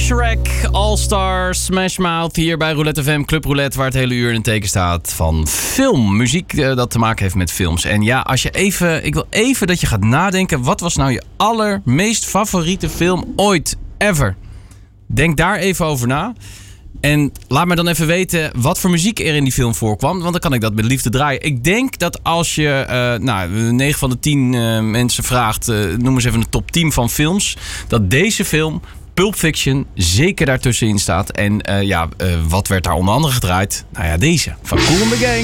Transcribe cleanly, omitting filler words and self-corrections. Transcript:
Shrek, All-Star, Smash Mouth hier bij Roulette FM, Club Roulette, waar het hele uur in het teken staat van film. Muziek dat te maken heeft met films. En ja, als je ik wil even dat je gaat nadenken, wat was nou je allermeest favoriete film ooit, ever? Denk daar even over na. En laat me dan even weten wat voor muziek er in die film voorkwam. Want dan kan ik dat met liefde draaien. Ik denk dat als je 9 van de 10 mensen vraagt, noem eens even een top 10 van films, dat deze film, Pulp Fiction, zeker daartussenin staat. En wat werd daar onder andere gedraaid? Nou ja, deze van Kool and the Gang.